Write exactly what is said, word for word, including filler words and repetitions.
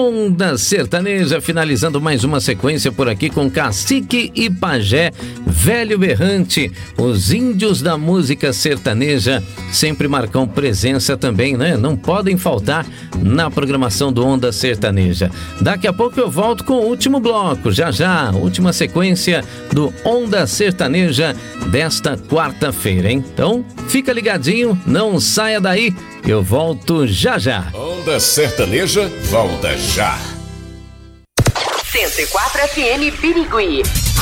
Onda Sertaneja, finalizando mais uma sequência por aqui com Cacique e Pajé, Velho Berrante. Os índios da música sertaneja sempre marcam presença também, né? Não podem faltar na programação do Onda Sertaneja. Daqui a pouco eu volto com o último bloco, já já, última sequência do Onda Sertaneja desta quarta-feira, hein? Então, fica ligadinho, não saia daí, eu volto já já. Onda Sertaneja volta já. cento e quatro F M Birigui.